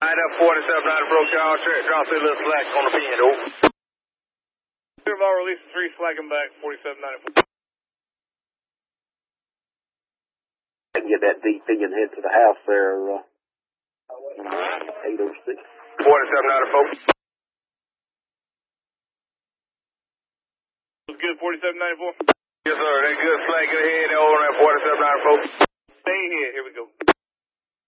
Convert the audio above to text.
Line up 4790 broke y'all. Drop through a little slack on the pin, over. Interval release 3, slacking back 4794. I can get that DP and head to the house there, 806. 4794. Was good, 4794? Yes, sir. They good slack ahead over at 4794. Stay here, here we go.